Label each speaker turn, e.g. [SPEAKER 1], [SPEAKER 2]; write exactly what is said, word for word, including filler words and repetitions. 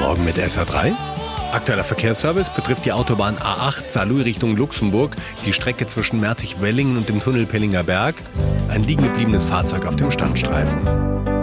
[SPEAKER 1] Morgen mit S R drei. Aktueller Verkehrsservice betrifft die Autobahn A acht Saarlouis Richtung Luxemburg, die Strecke zwischen Merzig-Wellingen und dem Tunnel Pellinger Berg. Ein liegen gebliebenes Fahrzeug auf dem Standstreifen.